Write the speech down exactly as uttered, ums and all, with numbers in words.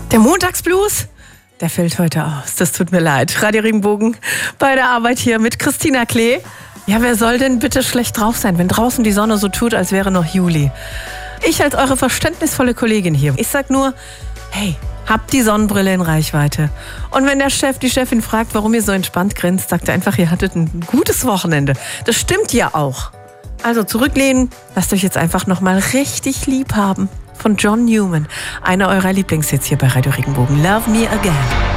Der Montagsblues, der fällt heute aus. Das tut mir leid. Radio Regenbogen bei der Arbeit hier mit Christina Klee. Ja, wer soll denn bitte schlecht drauf sein, wenn draußen die Sonne so tut, als wäre noch Juli? Ich als eure verständnisvolle Kollegin hier. Ich sag nur, hey, habt die Sonnenbrille in Reichweite. Und wenn der Chef, die Chefin fragt, warum ihr so entspannt grinst, sagt er einfach, ihr hattet ein gutes Wochenende. Das stimmt ja auch. Also zurücklehnen, lasst euch jetzt einfach nochmal richtig lieb haben. Von John Newman, einer eurer Lieblingshits hier bei Radio Regenbogen. Love Me Again.